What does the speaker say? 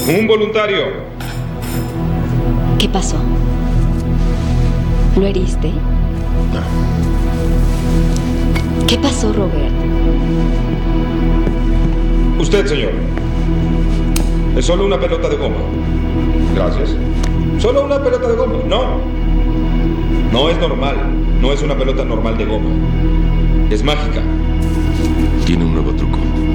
Un voluntario. ¿Qué pasó? ¿Lo heriste? No. ¿Qué pasó, Robert? Usted, señor. Es solo una pelota de goma. Gracias. Solo una pelota de goma. No. No es normal. No es una pelota normal de goma. Es mágica. Tiene un nuevo truco.